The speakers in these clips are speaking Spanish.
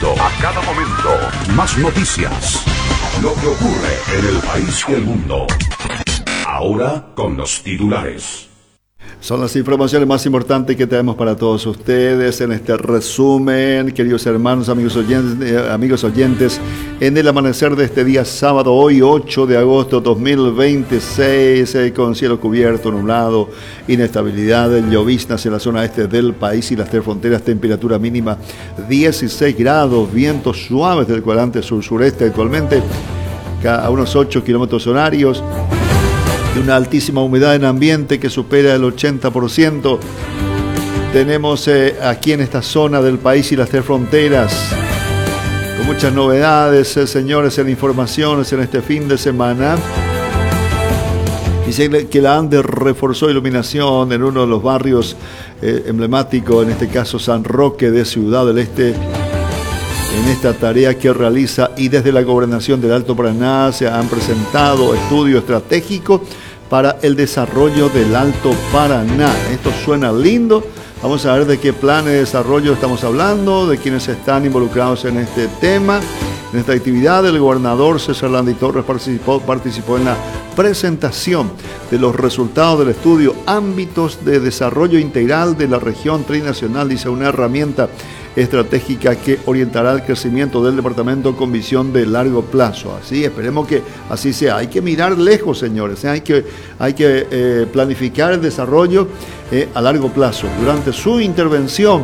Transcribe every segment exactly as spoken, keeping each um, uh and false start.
momento, a cada momento, más noticias. Lo que ocurre en el país y el mundo. Ahora con los titulares. Son las informaciones más importantes que tenemos para todos ustedes en este resumen, queridos hermanos, amigos oyentes, eh, amigos oyentes, en el amanecer de este día sábado, hoy ocho de agosto dos mil veintiséis, eh, con cielo cubierto, nublado, inestabilidad, lloviznas en la zona este del país y las tres fronteras, temperatura mínima dieciséis grados, vientos suaves del cuadrante sur-sureste actualmente, a unos ocho kilómetros horarios. Una altísima humedad en ambiente que supera el ochenta por ciento. Tenemos eh, aquí en esta zona del país y las tres fronteras, con muchas novedades, eh, señores, en informaciones en este fin de semana. Dice que la ANDE reforzó iluminación en uno de los barrios eh, emblemáticos, en este caso San Roque de Ciudad del Este, en esta tarea que realiza, y desde la Gobernación del Alto Paraná se han presentado estudios estratégicos para el desarrollo del Alto Paraná. Esto suena lindo. Vamos a ver de qué plan de desarrollo estamos hablando, de quienes están involucrados en este tema, en esta actividad. El gobernador César Landy Torres participó, participó en la presentación de los resultados del estudio Ámbitos de Desarrollo Integral de la Región Trinacional, dice, una herramienta estratégica que orientará el crecimiento del departamento con visión de largo plazo. Así, esperemos que así sea. Hay que mirar lejos, señores, ¿eh? hay que, hay que eh, planificar el desarrollo eh, a largo plazo. Durante su intervención,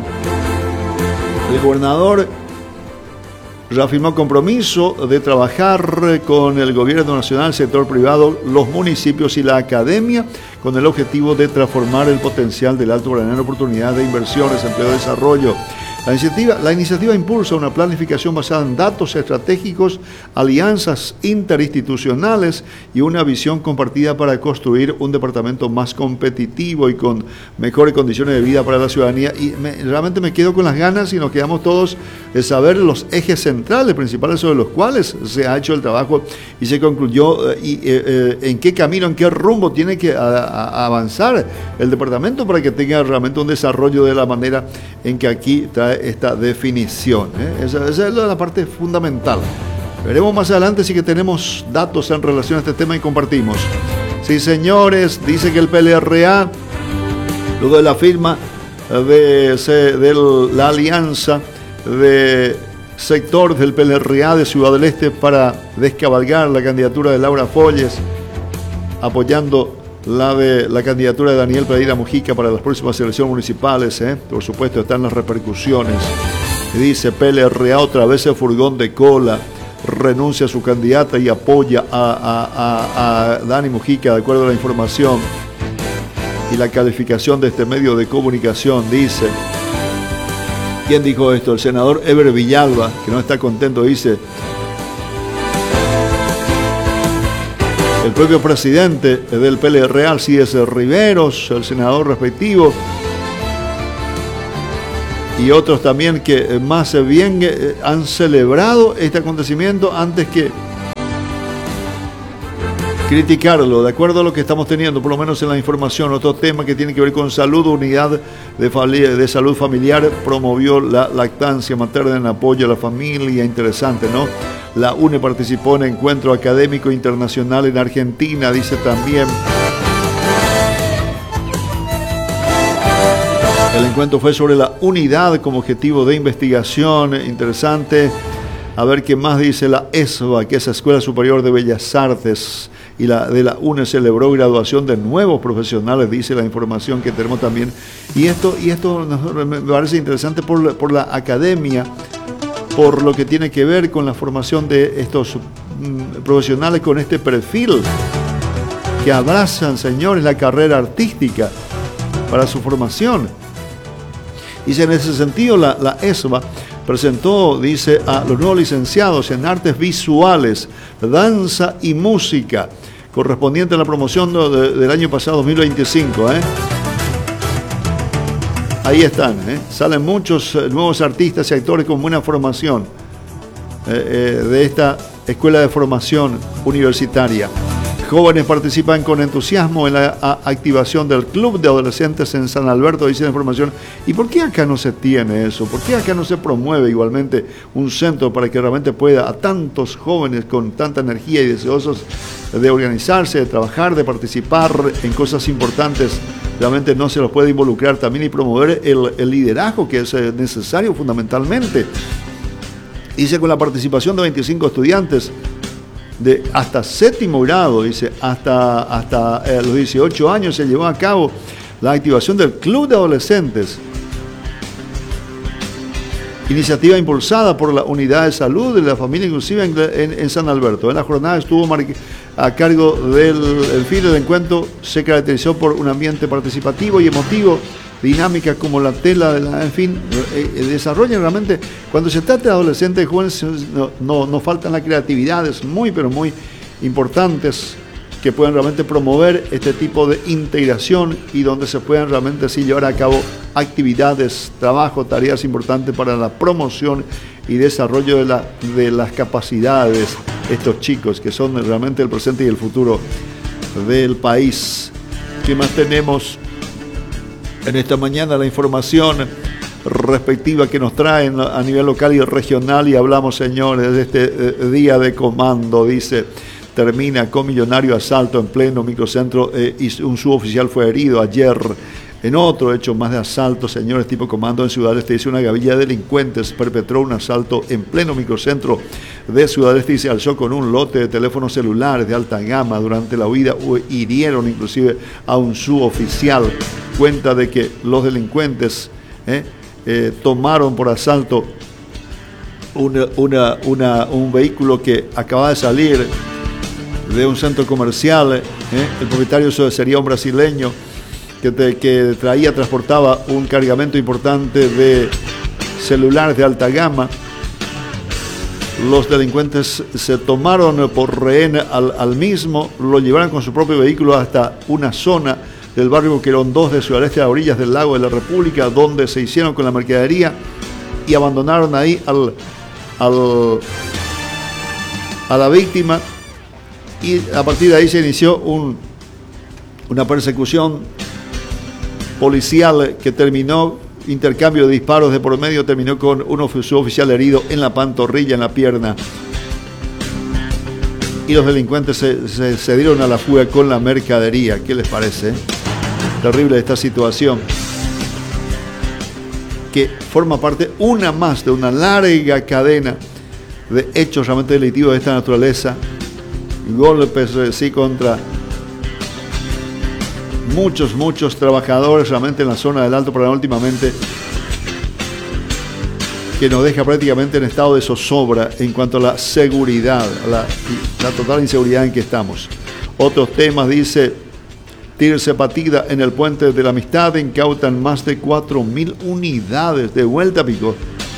el gobernador reafirmó compromiso de trabajar con el gobierno nacional, el sector privado, los municipios y la academia, con el objetivo de transformar el potencial del Alto Paraná en oportunidades de inversiones, empleo y desarrollo. La iniciativa, la iniciativa impulsa una planificación basada en datos estratégicos, alianzas interinstitucionales y una visión compartida para construir un departamento más competitivo y con mejores condiciones de vida para la ciudadanía. Y me, realmente me quedo con las ganas y nos quedamos todos de saber los ejes centrales, principales sobre los cuales se ha hecho el trabajo y se concluyó eh, y eh, eh, en qué camino, en qué rumbo tiene que a, a avanzar el departamento para que tenga realmente un desarrollo de la manera en que aquí trae esta definición, ¿eh? esa, esa es la parte fundamental. Veremos más adelante si que tenemos datos en relación a este tema y compartimos. Sí, señores, dice que el P L R A, luego de la firma de, de la alianza de sector del P L R A de Ciudad del Este para descabalgar la candidatura de Laura Folles, apoyando la de la candidatura de Daniel Pereira Mujica para las próximas elecciones municipales, ¿eh? Por supuesto están las repercusiones. Dice P L R A otra vez el furgón de cola, renuncia a su candidata y apoya a, a, a, a Dani Mujica, de acuerdo a la información y la calificación de este medio de comunicación. Dice, ¿quién dijo esto? El senador Eber Villalba, que no está contento, dice, el propio presidente del P L R A, Alcides Riveros, el senador respectivo, y otros también que más bien han celebrado este acontecimiento antes que criticarlo, de acuerdo a lo que estamos teniendo, por lo menos en la información. Otro tema que tiene que ver con salud, unidad de, de salud familiar promovió la lactancia materna en apoyo a la familia. Interesante, ¿no? La U N E participó en encuentro académico internacional en Argentina, dice también. El encuentro fue sobre la unidad como objetivo de investigación. Interesante. A ver qué más dice la ESBA, que es la Escuela Superior de Bellas Artes, y la de la U N E celebró graduación de nuevos profesionales, dice la información que tenemos también. Y esto, y esto me parece interesante por la, por la academia, por lo que tiene que ver con la formación de estos mm, profesionales con este perfil, que abrazan, señores, la carrera artística para su formación. Y en ese sentido la, la ESBA presentó, dice, a los nuevos licenciados en artes visuales, danza y música, correspondiente a la promoción de, del año pasado, dos mil veinticinco. ¿eh? Ahí están, ¿eh? Salen muchos nuevos artistas y actores con buena formación eh, eh, de esta escuela de formación universitaria. Jóvenes participan con entusiasmo en la a, activación del Club de Adolescentes en San Alberto, dice la información. ¿Y por qué acá no se tiene eso? ¿Por qué acá no se promueve igualmente un centro para que realmente pueda a tantos jóvenes con tanta energía y deseosos de organizarse, de trabajar, de participar en cosas importantes? Realmente no se los puede involucrar también y promover el, el liderazgo que es necesario fundamentalmente. Dice, con la participación de veinticinco estudiantes de hasta séptimo grado, dice, hasta, hasta eh, los dieciocho años se llevó a cabo la activación del Club de Adolescentes. Iniciativa impulsada por la Unidad de Salud de la Familia Inclusiva en, en, en San Alberto. En la jornada estuvo a cargo del el fin del encuentro, se caracterizó por un ambiente participativo y emotivo, dinámica como la tela, de la, en fin, eh, desarrollan realmente, cuando se trata de adolescentes y jóvenes, no, no, no faltan las creatividades muy, pero muy importantes que pueden realmente promover este tipo de integración y donde se puedan realmente sí llevar a cabo actividades, trabajo, tareas importantes para la promoción y desarrollo de, la, de las capacidades de estos chicos que son realmente el presente y el futuro del país. ¿Qué más tenemos? En esta mañana la información respectiva que nos traen a nivel local y regional, y hablamos, señores, de este día de comando. Dice, termina con millonario asalto en pleno microcentro eh, y un suboficial fue herido ayer. En otro hecho más de asalto, señores, tipo comando en Ciudad del Este, dice, una gavilla de delincuentes perpetró un asalto en pleno microcentro de Ciudad del Este y se alzó con un lote de teléfonos celulares de alta gama. Durante la huida hirieron inclusive a un suboficial. Cuenta de que los delincuentes eh, eh, tomaron por asalto una, una, una, un vehículo que acababa de salir de un centro comercial. Eh, el propietario sería un brasileño que, te, que traía, transportaba un cargamento importante de celulares de alta gama. Los delincuentes se tomaron por rehén al, al mismo, lo llevaron con su propio vehículo hasta una zona del barrio Querón dos de Ciudad del Este, a orillas del lago de la República, donde se hicieron con la mercadería y abandonaron ahí al, al, a la víctima, y a partir de ahí se inició un, una persecución policial que terminó, intercambio de disparos de por medio, terminó con un suboficial herido en la pantorrilla, en la pierna. Y los delincuentes se, se, se dieron a la fuga con la mercadería. ¿Qué les parece? Terrible esta situación, que forma parte una más de una larga cadena de hechos realmente delictivos de esta naturaleza. Golpes sí contra muchos, muchos trabajadores realmente en la zona del Alto Paraná últimamente, que nos deja prácticamente en estado de zozobra en cuanto a la seguridad, a la, la total inseguridad en que estamos. Otros temas, dice, tirse patida en el puente de la Amistad, incautan más de cuatro mil unidades de vuelta, pico.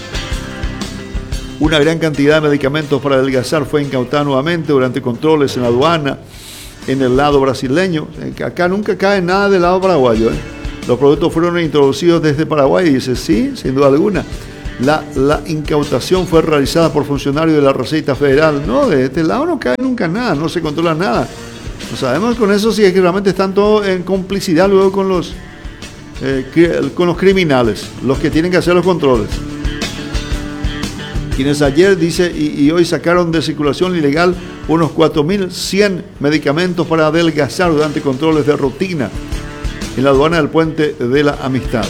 Una gran cantidad de medicamentos para adelgazar fue incautada nuevamente durante controles en la aduana en el lado brasileño. Acá nunca cae nada del lado paraguayo, ¿eh? Los productos fueron introducidos desde Paraguay, y dice, sí, sin duda alguna. La, la incautación fue realizada por funcionarios de la Receita Federal. No, de este lado no cae nunca nada, no se controla nada. No sabemos con eso si es que realmente están todos en complicidad luego con los, eh, con los criminales, los que tienen que hacer los controles. Quienes ayer, dice, y, y hoy sacaron de circulación ilegal unos cuatro mil cien medicamentos para adelgazar durante controles de rutina en la aduana del puente de la Amistad.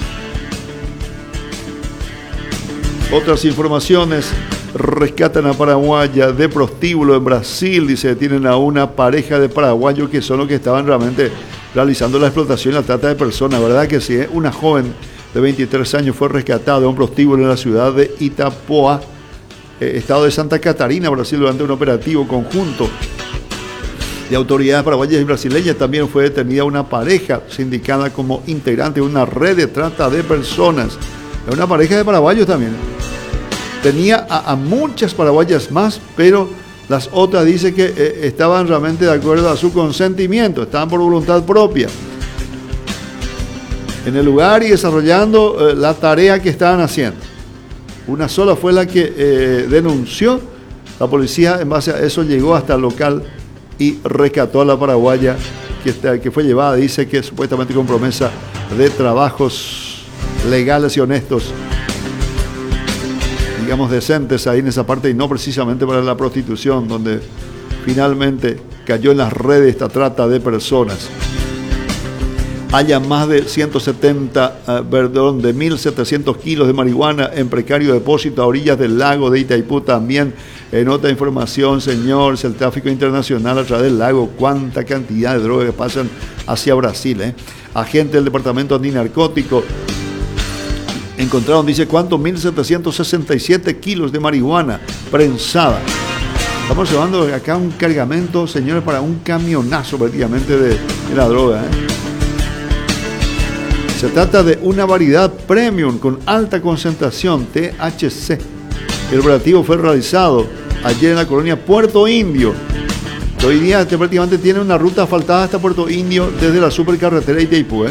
Otras informaciones: rescatan a paraguaya de prostíbulo en Brasil. Dice, detienen a una pareja de paraguayos que son los que estaban realmente realizando la explotación y la trata de personas. ¿Verdad que sí? Una joven de veintitrés años fue rescatada de un prostíbulo en la ciudad de Itapoá, eh, estado de Santa Catarina, Brasil, durante un operativo conjunto de autoridades paraguayas y brasileñas. También fue detenida una pareja sindicada como integrante de una red de trata de personas. Una pareja de paraguayos también. Tenía a, a muchas paraguayas más, pero las otras dice que eh, estaban realmente de acuerdo a su consentimiento, estaban por voluntad propia en el lugar y desarrollando eh, la tarea que estaban haciendo. Una sola fue la que eh, denunció. La policía, en base a eso, llegó hasta el local y rescató a la paraguaya que, está, que fue llevada, dice que supuestamente con promesa de trabajos legales y honestos, digamos decentes ahí en esa parte, y no precisamente para la prostitución, donde finalmente cayó en las redes esta trata de personas. Haya más de ciento setenta, uh, perdón, de mil setecientos kilos de marihuana en precario depósito a orillas del lago de Itaipú. También en otra información, señores, el tráfico internacional a través del lago, cuánta cantidad de drogas pasan hacia Brasil, ¿eh? Agentes del Departamento Antinarcótico encontraron, dice, ¿cuánto? mil setecientos sesenta y siete kilos de marihuana prensada. Estamos llevando acá un cargamento, señores, para un camionazo prácticamente de, de la droga, ¿eh? Se trata de una variedad premium con alta concentración, T H C. El operativo fue realizado ayer en la colonia Puerto Indio. Hoy día este prácticamente tiene una ruta asfaltada hasta Puerto Indio desde la supercarretera Itaipú, ¿eh?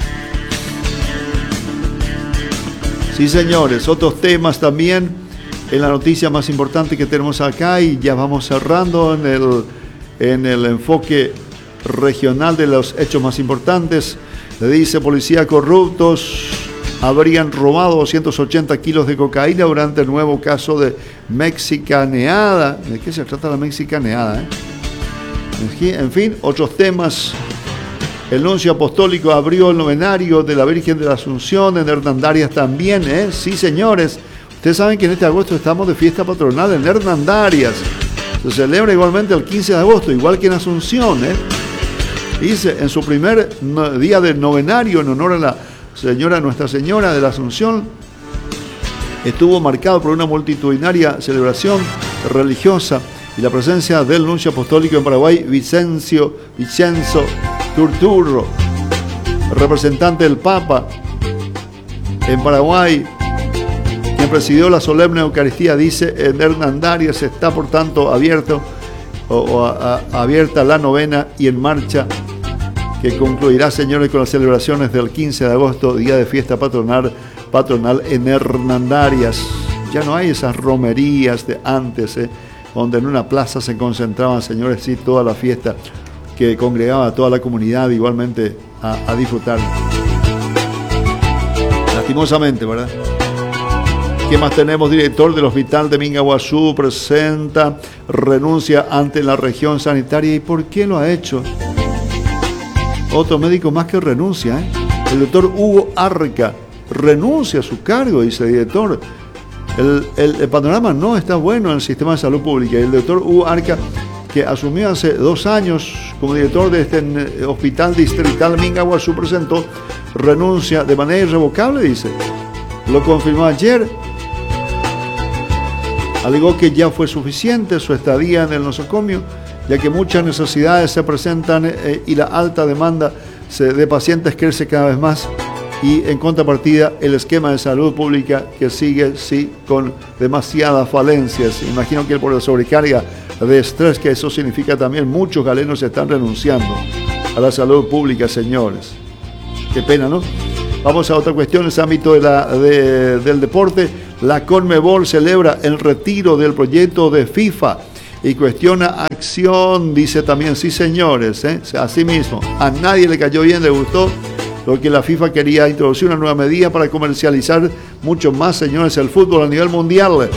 Sí, señores, otros temas también en la noticia más importante que tenemos acá, y ya vamos cerrando en el, en el enfoque regional de los hechos más importantes. Le dice: policía, corruptos habrían robado doscientos ochenta kilos de cocaína durante el nuevo caso de mexicaneada. ¿De qué se trata la mexicaneada? Eh? En fin, otros temas. El nuncio apostólico abrió el novenario de la Virgen de la Asunción en Hernandarias también, ¿eh? Sí, señores. Ustedes saben que en este agosto estamos de fiesta patronal en Hernandarias. Se celebra igualmente el quince de agosto, igual que en Asunción, ¿eh? Dice, en su primer día de novenario en honor a la señora Nuestra Señora de la Asunción, estuvo marcado por una multitudinaria celebración religiosa y la presencia del nuncio apostólico en Paraguay, Vicencio, Vicenzo Turturro, representante del Papa en Paraguay, quien presidió la solemne Eucaristía. Dice, en Hernandarias está por tanto abierto o, o a, a, abierta la novena y en marcha, que concluirá, señores, con las celebraciones del quince de agosto, día de fiesta patronal, patronal en Hernandarias. Ya no hay esas romerías de antes, ¿eh? Donde en una plaza se concentraban, señores, sí, toda la fiesta, que congregaba a toda la comunidad igualmente a, a disfrutar. Lastimosamente, ¿verdad? ¿Qué más tenemos? Director del Hospital de Mingaguazú presenta renuncia ante la región sanitaria. ¿Y por qué lo ha hecho? Otro médico más que renuncia, ¿eh? El doctor Hugo Arca renuncia a su cargo, dice el director. El, el, el panorama no está bueno en el sistema de salud pública. El doctor Hugo Arca, que asumió hace dos años como director de este Hospital Distrital Mingaguazú, presentó renuncia de manera irrevocable, dice. Lo confirmó ayer. Alegó que ya fue suficiente su estadía en el nosocomio, ya que muchas necesidades se presentan eh, y la alta demanda se, de pacientes crece cada vez más, y en contrapartida el esquema de salud pública que sigue sí con demasiadas falencias. Imagino que por la sobrecarga de estrés que eso significa también, muchos galenos están renunciando a la salud pública, señores. Qué pena, ¿no? Vamos a otra cuestión en ese ámbito de la, de, del deporte. La Conmebol celebra el retiro del proyecto de FIFA y cuestiona acción, dice también, sí, señores, ¿eh? Así mismo, a nadie le cayó bien, le gustó lo que la FIFA quería introducir una nueva medida para comercializar mucho más, señores, el fútbol a nivel mundial.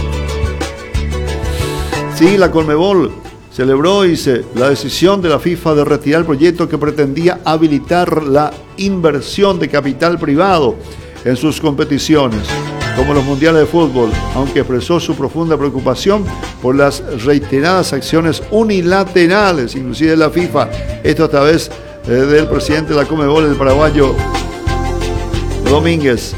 Sí, la Conmebol celebró, dice, la decisión de la FIFA de retirar el proyecto que pretendía habilitar la inversión de capital privado en sus competiciones, como los mundiales de fútbol, aunque expresó su profunda preocupación por las reiteradas acciones unilaterales, inclusive de la FIFA. Esto a través eh, del presidente de la Conmebol, el paraguayo Domínguez.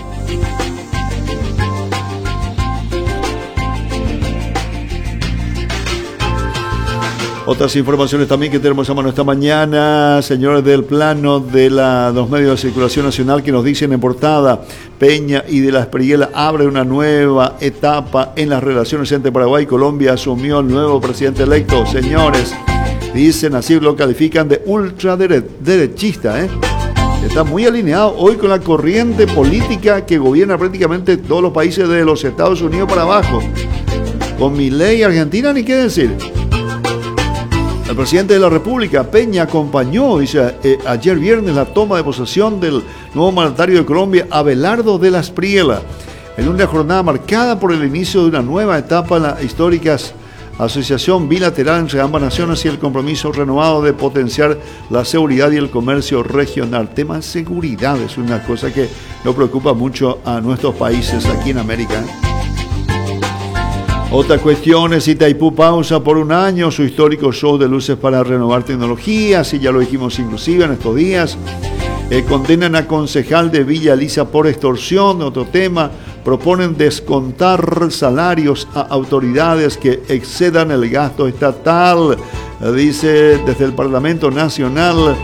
Otras informaciones también que tenemos a mano esta mañana, señores, del plano de la, los medios de circulación nacional, que nos dicen en portada: Peña y de la Espriella abre una nueva etapa en las relaciones entre Paraguay y Colombia. Asumió el nuevo presidente electo. Señores, dicen así, lo califican de ultraderechista, ¿eh? Está muy alineado hoy con la corriente política que gobierna prácticamente todos los países de los Estados Unidos para abajo. Con Milei y Argentina, ni qué decir. El presidente de la República, Peña, acompañó, dice, eh, ayer viernes la toma de posesión del nuevo mandatario de Colombia, Abelardo de la Espriella, en una jornada marcada por el inicio de una nueva etapa en la histórica asociación bilateral entre ambas naciones y el compromiso renovado de potenciar la seguridad y el comercio regional. Tema de seguridad es una cosa que nos preocupa mucho a nuestros países aquí en América. Otra cuestión es Itaipú pausa por un año su histórico show de luces para renovar tecnologías, y ya lo dijimos inclusive en estos días. Eh, condenan a concejal de Villa Elisa por extorsión, otro tema. Proponen descontar salarios a autoridades que excedan el gasto estatal, eh, dice desde el Parlamento Nacional.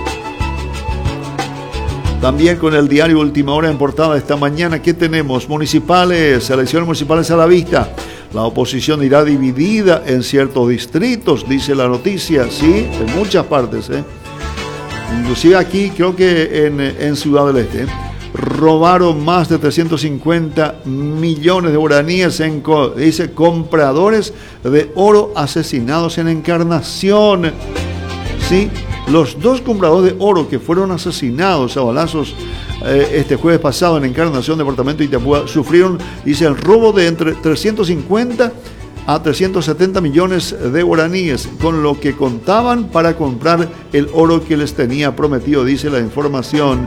También con el diario Última Hora en portada esta mañana, ¿qué tenemos? Municipales, elecciones municipales a la vista. La oposición irá dividida en ciertos distritos, dice la noticia, sí, en muchas partes, ¿eh? Inclusive aquí, creo que en, en Ciudad del Este, robaron más de trescientos cincuenta millones de guaraníes en, dice, compradores de oro asesinados en Encarnación. Sí, los dos compradores de oro que fueron asesinados a balazos eh, este jueves pasado en Encarnación, departamento de Itapúa, sufrieron, dice, el robo de entre trescientos cincuenta a trescientos setenta millones de guaraníes, con lo que contaban para comprar el oro que les tenía prometido, dice la información.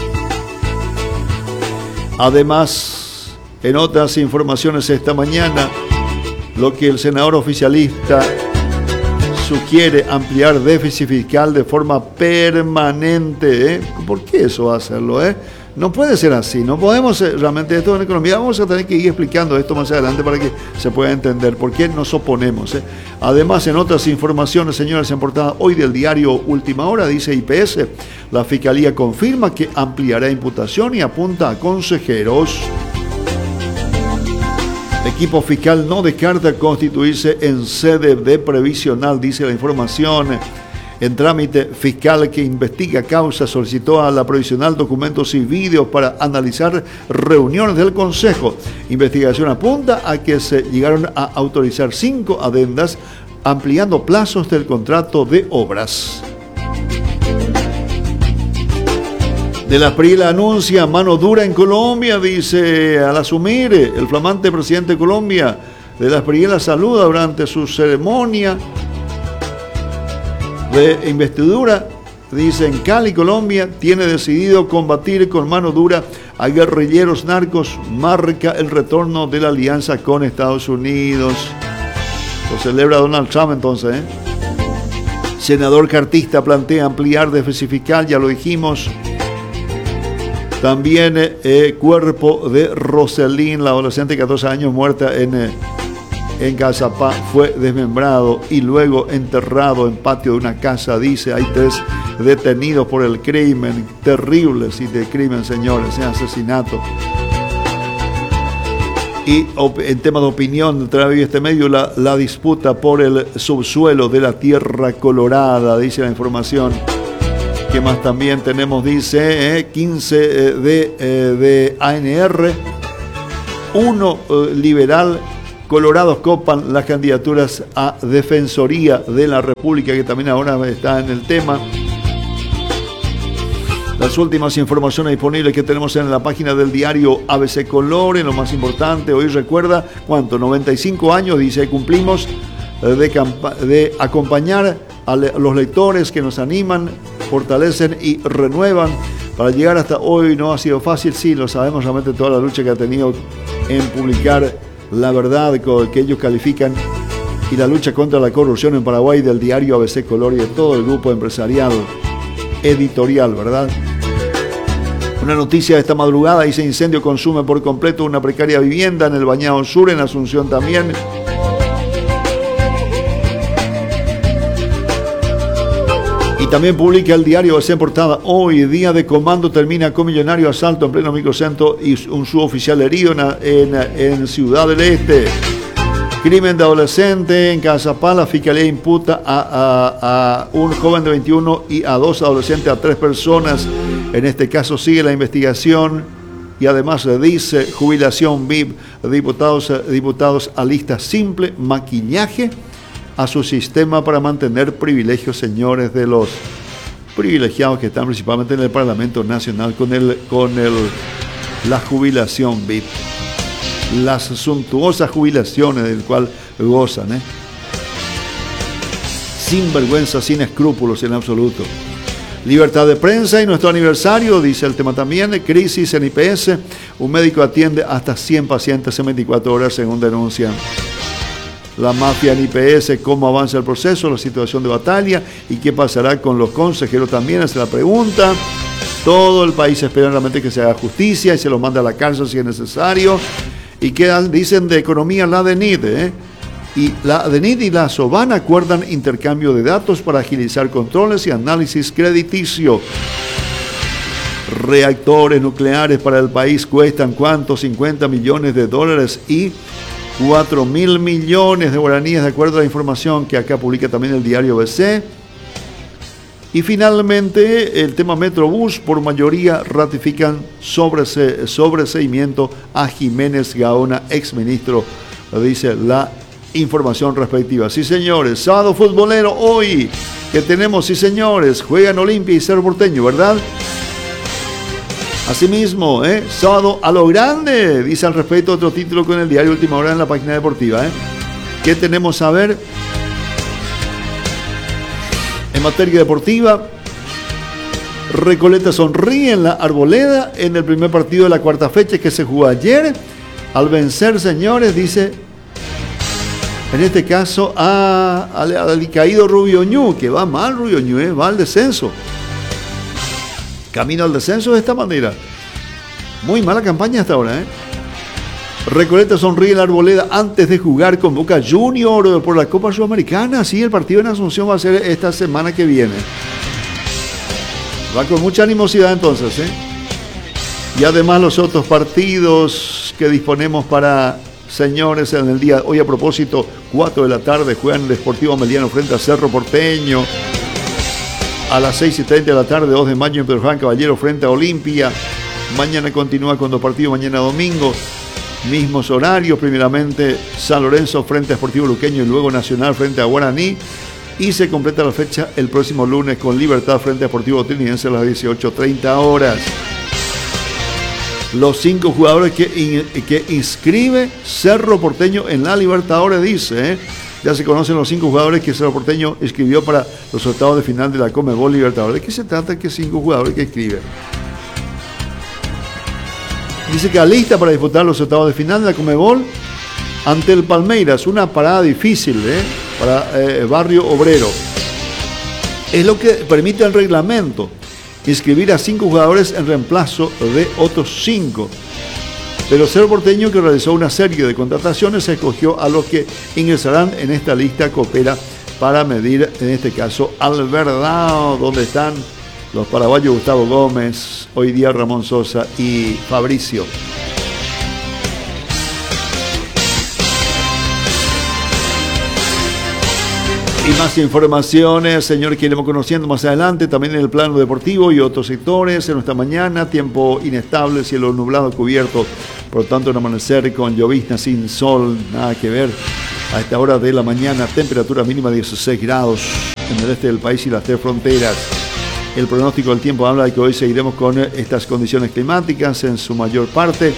Además, en otras informaciones esta mañana, lo que el senador oficialista sugiere ampliar déficit fiscal de forma permanente. ¿eh? ¿Por qué eso va a hacerlo? Eh? No puede ser así, no podemos realmente esto en economía. Vamos a tener que ir explicando esto más adelante para que se pueda entender por qué nos oponemos. ¿eh? Además, en otras informaciones, señores, en portada hoy del diario Última Hora, dice I P S, la Fiscalía confirma que ampliará imputación y apunta a consejeros. El equipo fiscal no descarta constituirse en sede de previsional, dice la información. En trámite fiscal que investiga causa, solicitó a la provisional documentos y vídeos para analizar reuniones del Consejo. Investigación apunta a que se llegaron a autorizar cinco adendas, ampliando plazos del contrato de obras. De la Espriella anuncia mano dura en Colombia, dice, al asumir el flamante presidente de Colombia. De la Espriella saluda durante su ceremonia de investidura, dice, en Cali, Colombia, tiene decidido combatir con mano dura a guerrilleros narcos, marca el retorno de la alianza con Estados Unidos. Lo celebra Donald Trump entonces, ¿eh? Senador cartista plantea ampliar déficit fiscal, ya lo dijimos. También eh, cuerpo de Roselín, la adolescente de catorce años muerta en... Eh, en Cazapá, fue desmembrado y luego enterrado en patio de una casa, dice. Hay tres detenidos por el crimen, terrible, sí, de crimen, señores, de asesinato. Y en tema de opinión, trae este medio la, la disputa por el subsuelo de la Tierra Colorada, dice la información. ¿Qué más también tenemos? Dice eh, quince eh, de, eh, de A N R, uno eh, liberal. Colorados copan las candidaturas a Defensoría de la República, que también ahora está en el tema. Las últimas informaciones disponibles que tenemos en la página del diario A B C Color, en lo más importante, hoy recuerda, ¿cuánto? noventa y cinco años, dice, cumplimos de, campa- de acompañar a le- los lectores que nos animan, fortalecen y renuevan. Para llegar hasta hoy no ha sido fácil, sí, lo sabemos, realmente toda la lucha que ha tenido en publicar la verdad que ellos califican y la lucha contra la corrupción en Paraguay, del diario A B C Color y de todo el grupo empresarial editorial, ¿verdad? Una noticia de esta madrugada, dice, incendio consume por completo una precaria vivienda en el Bañado Sur, en Asunción también. Y también publica el diario A B C en portada, hoy día de comando termina con millonario asalto en pleno microcentro y un suboficial herido en, en, en Ciudad del Este. Crimen de adolescente en Cazapá, la Fiscalía imputa a, a, a un joven de veintiuno y a dos adolescentes, a tres personas. En este caso sigue la investigación y además le dice jubilación V I P, diputados, diputados a lista simple, maquillaje a su sistema para mantener privilegios, señores, de los privilegiados que están principalmente en el Parlamento Nacional con el, con el, la jubilación V I P. Las suntuosas jubilaciones del cual gozan, ¿eh? Sin vergüenza, sin escrúpulos en absoluto. Libertad de prensa y nuestro aniversario, dice el tema también, de crisis en I P S. Un médico atiende hasta cien pacientes en veinticuatro horas, según denuncian. La mafia en I P S, cómo avanza el proceso, la situación de batalla y qué pasará con los consejeros también, es la pregunta. Todo el país espera realmente que se haga justicia y se los manda a la cárcel si es necesario. Y quedan, dicen de economía la ADNID, ¿eh? Y la ADNID y la SOBAN acuerdan intercambio de datos para agilizar controles y análisis crediticio. Reactores nucleares para el país cuestan ¿cuánto? cincuenta millones de dólares y cuatro mil millones de guaraníes, de acuerdo a la información que acá publica también el diario B C. Y finalmente, el tema Metrobús, por mayoría ratifican sobre sobreseimiento a Jiménez Gaona, exministro, dice la información respectiva. Sí, señores, sábado futbolero hoy, que tenemos, sí, señores, juegan Olimpia y Cerro Porteño, ¿verdad? Asimismo, ¿eh? Sábado a lo grande, dice al respecto otro título con el diario Última Hora en la página deportiva, ¿eh? ¿Qué tenemos a ver? En materia deportiva, Recoleta sonríe en la Arboleda en el primer partido de la cuarta fecha que se jugó ayer. Al vencer, señores, dice, en este caso, a, al, al caído Rubio Ñu, que va mal Rubio Ñu, ¿eh? Va al descenso. Camino al descenso de esta manera. Muy mala campaña hasta ahora, ¿eh? Recoleta sonríe en la Arboleda antes de jugar con Boca Junior por la Copa Sudamericana. Sí, el partido en Asunción va a ser esta semana que viene. Va con mucha animosidad entonces, ¿eh? Y además los otros partidos que disponemos para, señores, en el día hoy a propósito, cuatro de la tarde juegan el Deportivo Meliano frente a Cerro Porteño. A las seis y treinta de la tarde, dos de mayo, en Pedro Juan Caballero frente a Olimpia. Mañana continúa con dos partidos, mañana domingo. Mismos horarios, primeramente San Lorenzo frente a Sportivo Luqueño y luego Nacional frente a Guaraní. Y se completa la fecha el próximo lunes con Libertad frente a Sportivo Trinidad a las dieciocho treinta horas. Los cinco jugadores que, in, que inscribe Cerro Porteño en la Libertadores, dice, ¿eh? Ya se conocen los cinco jugadores que Cerro Porteño inscribió para los octavos de final de la Conmebol Libertadores. ¿De qué se trata? ¿Qué cinco jugadores que inscribe? Dice que alista para disputar los octavos de final de la Conmebol ante el Palmeiras. Una parada difícil, ¿eh? Para eh, Barrio Obrero. Es lo que permite el reglamento. Inscribir a cinco jugadores en reemplazo de otros cinco. Pero Cerro Porteño, que realizó una serie de contrataciones, escogió a los que ingresarán en esta lista coopera para medir, en este caso, al Verdao, donde están los paraguayos Gustavo Gómez, hoy día Ramón Sosa y Fabricio. Y más informaciones, señores, que iremos conociendo más adelante, también en el plano deportivo y otros sectores. En nuestra mañana, tiempo inestable, cielo nublado, cubierto, por lo tanto, un amanecer con llovizna sin sol, nada que ver. A esta hora de la mañana, temperatura mínima de dieciséis grados en el este del país y las tres fronteras. El pronóstico del tiempo habla de que hoy seguiremos con estas condiciones climáticas en su mayor parte.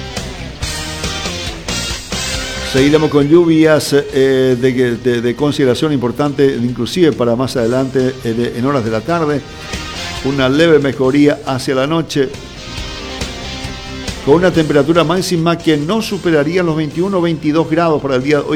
Seguiremos con lluvias eh, de, de, de consideración importante, inclusive para más adelante eh, en horas de la tarde. Una leve mejoría hacia la noche, con una temperatura máxima que no superaría los veintiuno o veintidós grados para el día de hoy.